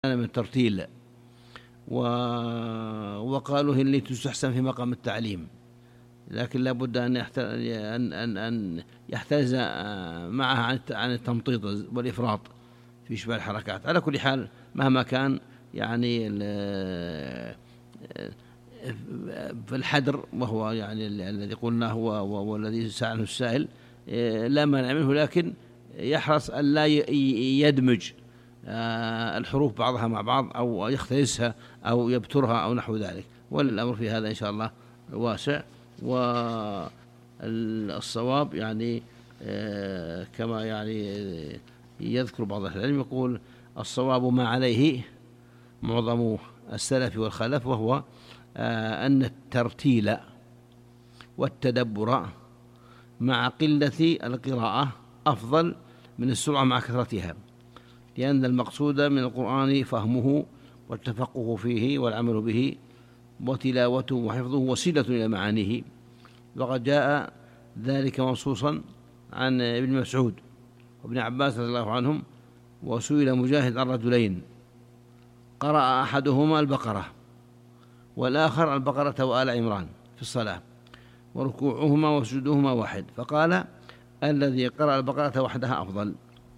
من الترتيل، وقالوا هي اللي تستحسن في مقام التعليم، لكن لا بد أن يحترز معها عن التمطيط والإفراط في إشباع الحركات. على كل حال مهما كان يعني في الحدر، وهو يعني الذي قلنا هو والذي سأله السائل، لا مانع منه، لكن يحرص أن لا يدمج الحروف بعضها مع بعض أو يختلسها أو يبترها أو نحو ذلك. والأمر في هذا إن شاء الله واسع. والصواب يعني كما يعني يذكر بعض أهل العلم، يقول الصواب ما عليه معظم السلف والخلف، وهو أن الترتيل والتدبر مع قلة القراءة أفضل من السرعة مع كثرتها، لأن المقصود من القرآن فهمه والتفقه فيه والعمل به، وتلاوته وحفظه وسيلة إلى معانيه. وقد جاء ذلك منصوصا عن ابن مسعود وابن عباس رضي الله عنهم. وسئل مجاهد عن رجلين قرأ أحدهما البقرة والآخر البقرة وآل عمران في الصلاة، وركوعهما وسجودهما واحد، فقال الذي قرأ البقرة وحدها أفضل.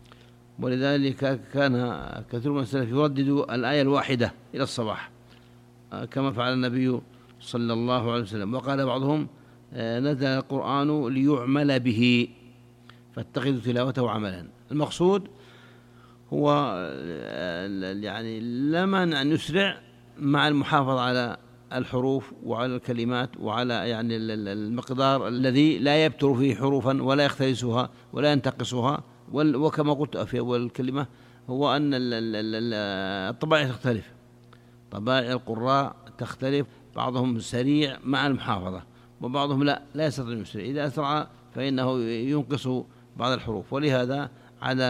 ولذلك كان كثير من السلف يردد الآية الواحدة إلى الصباح كما فعل النبي صلى الله عليه وسلم. وقال بعضهم نزل القرآن ليعمل به فاتخذوا تلاوته عملا. المقصود هو يعني لا مانع أن يسرع مع المحافظة على الحروف وعلى الكلمات وعلى يعني المقدار الذي لا يبتر فيه حروفا ولا يختلسها ولا ينتقصها. وكما قلت في أول الكلمة هو أن الطبائع تختلف، طبائع القراء تختلف، بعضهم سريع مع المحافظة وبعضهم لا يستطيع يسرع، إذا أسرع فإنه ينقص بعض الحروف. ولهذا على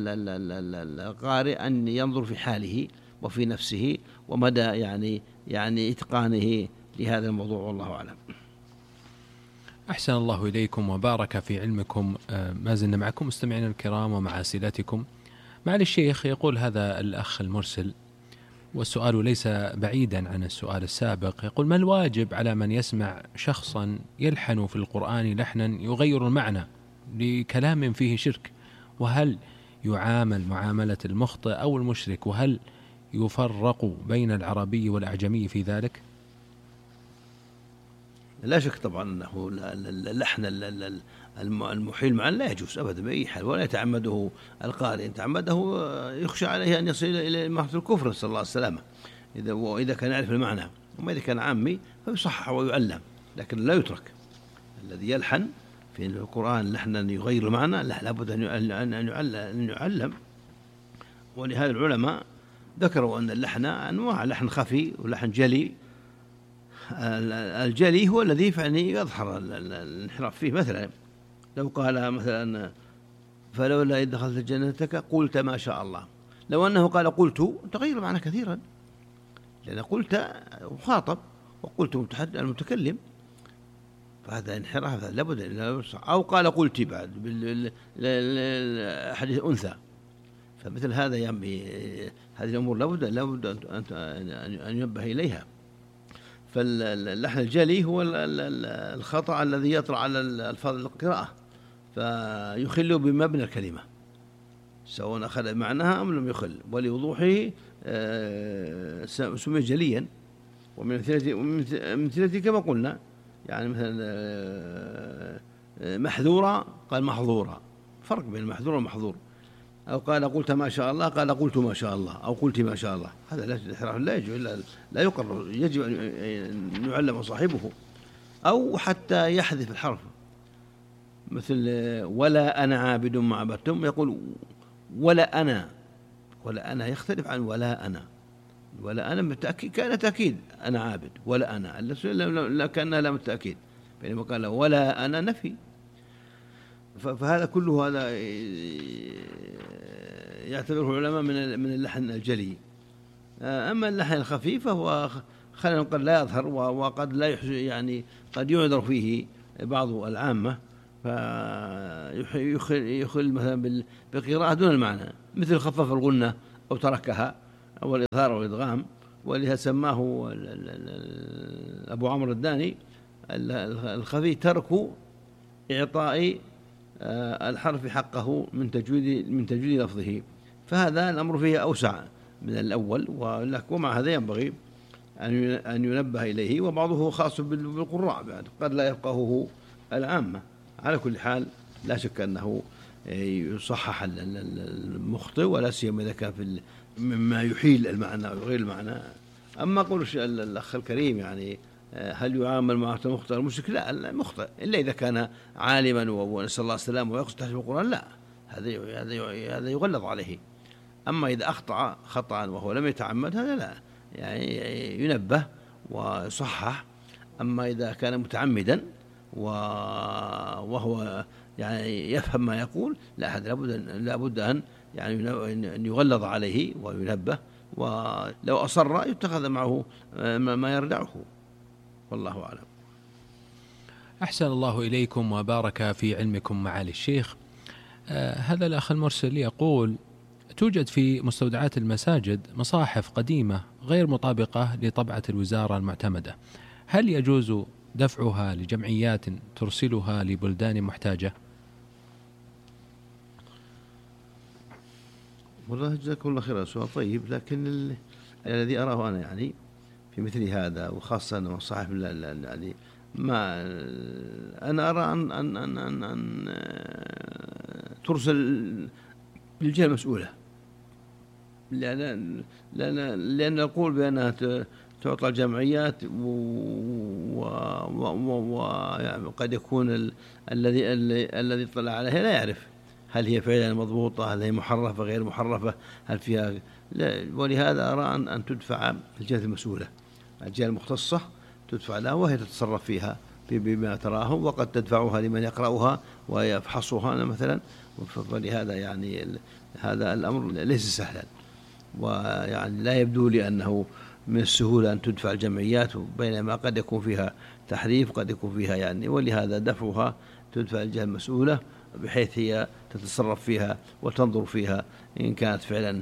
القارئ أن ينظر في حاله وفي نفسه ومدى يعني إتقانه لهذا الموضوع، والله أعلم. أحسن الله إليكم وبارك في علمكم. ما زلنا معكم مستمعين الكرام ومع أسئلتكم. معالي الشيخ، يقول هذا الأخ المرسل، والسؤال ليس بعيدا عن السؤال السابق، يقول: ما الواجب على من يسمع شخصا يلحن في القرآن لحنا يغير المعنى لكلام فيه شرك؟ وهل يعامل معاملة المخطئ أو المشرك؟ وهل يفرق بين العربي والأعجمي في ذلك؟ لا شك طبعا أنه اللحن المحيل معا لا يجوز أبدا بأي حال، ولا يتعمده القارئ. إن تعمده يخشى عليه أن يصل إلى مرحلة الكفر، نسأل الله السلامة، وإذا كان يعرف المعنى. وما إذا كان عامي فيصحح ويعلم، لكن لا يترك. الذي يلحن في القرآن لحنا يغير المعنى لا بد أن يعلم. ولهذا العلماء ذكروا أن اللحن أنواع: لحن خفي ولحن جلي. الجلي هو الذي يعني يظهر الانحراف فيه، مثلا لو قال مثلا فلولا إذ دخلت جنتك قلت ما شاء الله، لو أنه قال قلت تغير معنى كثيرا، لأن قلت مخاطب وقلت المتكلم، فهذا انحراف لابد. أو قال قلت بعد حديث أنثى، فمثل هذا هذه الأمور لابد أن ينبه إليها. فاللحن الجلي هو الخطأ الذي يطرأ على الفاظ القراءة فيخل بمبنى الكلمة، سواء أخذ معناها أم لم يخل، ولوضوحه سمي جليا. ومن أمثلته كما قلنا، يعني مثلا محذورة قال محظورة، فرق بين المحذور والمحظور. أو قال قلت ما شاء الله قال قلت ما شاء الله، أو قلت ما شاء الله. هذا لا يجب إلا لا يقرر، يجب أن يعلم صاحبه. أو حتى يحذف الحرف، مثل ولا أنا عابد ما عبدتم، يقول ولا أنا يختلف عن ولا أنا بالتأكيد كان تأكيد أنا عابد، ولا أنا لكنها لم التأكيد، بينما قال ولا أنا نفي. فهذا كله هذا يعتبره العلماء من اللحن الجلي. أما اللحن الخفيف فهو خلينا نقول لا يظهر، وقد لا يعني قد يعذر فيه بعض العامة، فيخل مثلا بالقراءة دون المعنى، مثل خفف الغنة أو تركها أو الإظهار أو الإدغام، ولهذا سماه أبو عمرو الداني الخفي ترك إعطاء الحرف حقه من تجويد لفظه، فهذا الأمر فيه أوسع من الأول، ومع هذا ينبغي أن ينبه إليه، وبعضه خاص بالقراء بعد قد لا يفقهه العامة. على كل حال لا شك أنه يصحح المخطئ، ولا سيما إذا كان مما يحيل المعنى ويغير المعنى. أما قول الأخ الكريم يعني هل يعامل مع المخطئ المشرك؟ لا، المخطئ إلا إذا كان عالما ونسأل الله السلامة ويقصد تحريف القرآن، لا، هذا يغلظ عليه. أما إذا أخطأ خطأ وهو لم يتعمد، هذا لا، يعني ينبه ويصحح. أما إذا كان متعمدا وهو يعني يفهم ما يقول، لا، هذا لابد أن يعني أن يغلظ عليه وينبه، ولو أصر يتخذ معه ما يردعه، والله أعلم. أحسن الله إليكم وبارك في علمكم معالي الشيخ. هذا الأخ المرسل يقول: توجد في مستودعات المساجد مصاحف قديمة غير مطابقة لطبعة الوزارة المعتمدة، هل يجوز دفعها لجمعيات ترسلها لبلدان محتاجة؟ والله جزاكم الله خير، سؤال طيب، لكن الذي أراه أنا يعني في مثل هذا، وخاصة مصاحف يعني ما أنا أرى أن ترسل للجهة المسؤولة، لأن نقول بأنها تعطى الجمعيات، وقد يكون الذي اطلع عليها لا يعرف هل هي فعلا مضبوطة، هل هي محرفة غير محرفة، هل فيها لا. ولهذا أرى أن تدفع الجهة المسؤولة، الجهة المختصة تدفع لها، وهي تتصرف فيها بما تراه، وقد تدفعها لمن يقرأها ويفحصها مثلا. ولهذا يعني هذا الأمر ليس سهلا، ويعني لا يبدو لي أنه من السهولة أن تدفع الجمعيات، بينما قد يكون فيها تحريف، قد يكون فيها يعني، ولهذا دفعها تدفع الجهة المسؤولة، بحيث هي تتصرف فيها وتنظر فيها إن كانت فعلا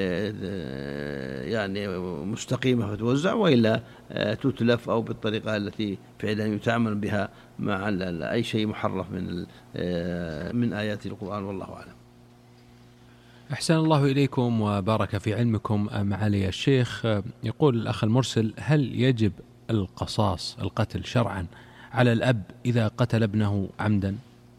يعني مستقيمة فتوزع، وإلا تتلف، أو بالطريقة التي فعلا يتعامل بها مع أي شيء محرف من آيات القرآن، والله أعلم. أحسن الله إليكم وبارك في علمكم معالي الشيخ. يقول الأخ المرسل: هل يجب القصاص القتل شرعا على الأب إذا قتل ابنه عمدا؟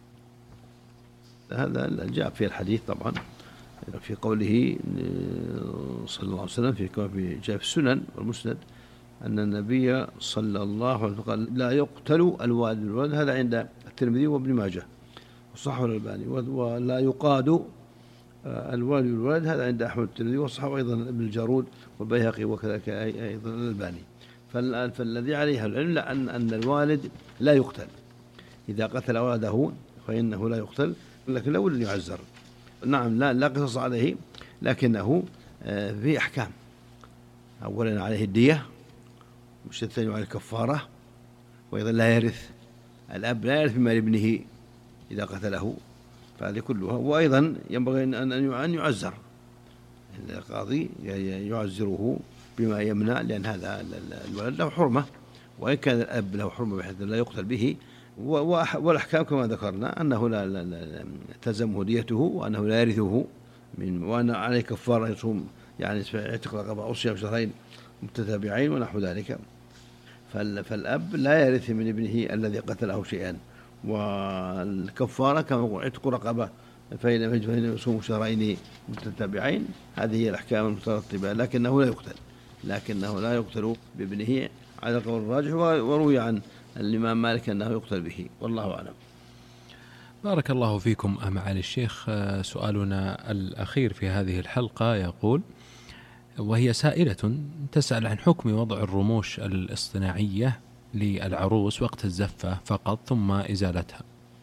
هذا جاء في الحديث طبعا، في قوله صلى الله عليه وسلم في جاء في السنن والمسند أن النبي صلى الله عليه وسلم قال: لا يقتل الوالد بالولد، هذا عند الترمذي وابن ماجه وصححه الألباني. ولا يقاد الوالد بالولد، هذا عند أحمد الترمذي وصححه أيضا ابن الجارود والبيهقي، وكذلك أيضا الألباني. فالذي عليها العلم أن الوالد لا يقتل، إذا قتل ولده فإنه لا يقتل، لكن لو أن يعزر. نعم، لا قصص عليه، لكنه في أحكام. أولا عليه الدية، والثاني عليه الكفارة، وأيضا لا يرث الأب، لا يرث مال ابنه إذا قتله، فهذه كلها. وأيضا ينبغي أن يعزر، القاضي يعزره بما يمنع، لأن هذا الولد له حرمة، وإن كان الأب له حرمة بحيث لا يقتل به. والأحكام كما ذكرنا أنه لا تلزمه ديته، وأنه لا يرثه، وأن عليه كفارة يصوم يعني يعتق رقبة أو صيام شهرين متتابعين ونحو ذلك. فالأب لا يرث من ابنه الذي قتله شيئا، والكفارة كما عتق رقبة فإن يصوم شهرين متتابعين. هذه هي الأحكام المترتبة، لكنه لا يقتل بابنه على القول الراجح، وروي عن الإمام مالك أنه يقتل به، والله أعلم. بارك الله فيكم معالي الشيخ. سؤالنا الأخير في هذه الحلقة يقول، وهي سائلة تسأل عن حكم وضع الرموش الاصطناعية للعروس وقت الزفة فقط ثم إزالتها.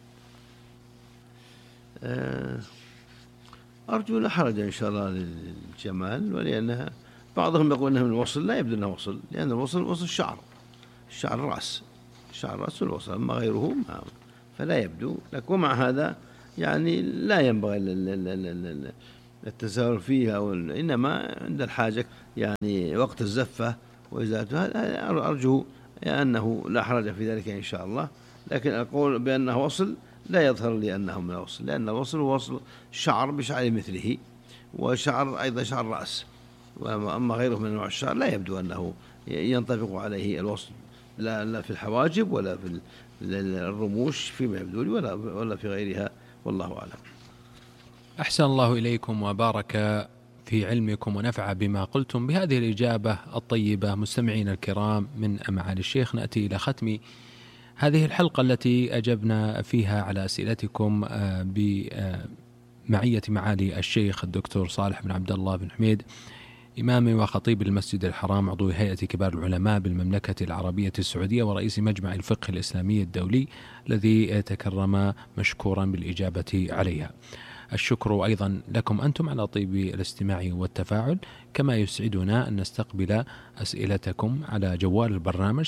أرجو لا حرج إن شاء الله للجمال، ولأنها بعضهم يقول أنها من الوصل، لا يبدو أنها وصل، لأن الوصل الشعر الرأس والوصل، أما غيره فلا يبدو لك. ومع هذا يعني لا ينبغي التساهل فيها، إنما عند الحاجة يعني وقت الزفة وإزالتها أرجو أنه لا حرج في ذلك إن شاء الله. لكن القول بأنه وصل لا يظهر لي أنه من الوصل، لأن الوصل هو وصل شعر بشعر مثله، وشعر أيضا شعر رأس، وأما غيره من أنواع الشعر لا يبدو أنه ينطبق عليه الوصل، لا في الحواجب ولا في الرموش فيما يبدو لي ولا في غيرها، والله أعلم. أحسن الله إليكم وبارك في علمكم ونفع بما قلتم. بهذه الإجابة الطيبة مستمعين الكرام من معالي الشيخ نأتي إلى ختم هذه الحلقة التي أجبنا فيها على أسئلتكم بمعية معالي الشيخ الدكتور صالح بن عبد الله بن حميد، إمام وخطيب المسجد الحرام، عضو هيئة كبار العلماء بالمملكة العربية السعودية ورئيس مجمع الفقه الإسلامي الدولي، الذي تكرم مشكورا بالإجابة عليها. الشكر أيضا لكم أنتم على طيب الاستماع والتفاعل، كما يسعدنا أن نستقبل أسئلتكم على جوال البرنامج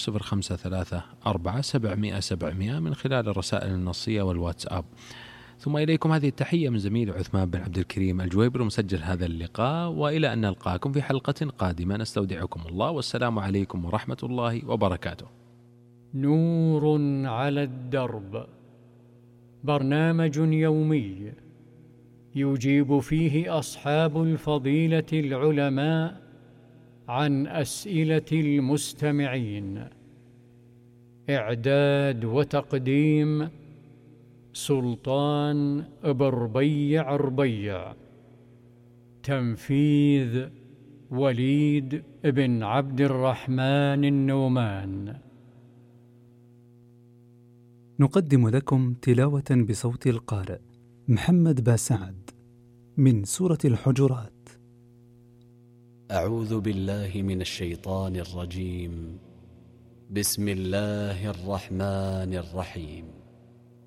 0534 من خلال الرسائل النصية والواتساب. ثم إليكم هذه التحية من زميل عثمان بن عبد الكريم الجويبر مسجل هذا اللقاء، وإلى أن نلقاكم في حلقة قادمة نستودعكم الله، والسلام عليكم ورحمة الله وبركاته. نور على الدرب، برنامج يومي يجيب فيه أصحاب الفضيلة العلماء عن أسئلة المستمعين. إعداد وتقديم سلطان بربيع ربيع. تنفيذ وليد بن عبد الرحمن النومان. نقدم لكم تلاوة بصوت القارئ محمد باسعد من سورة الحجرات. أعوذ بالله من الشيطان الرجيم. بسم الله الرحمن الرحيم.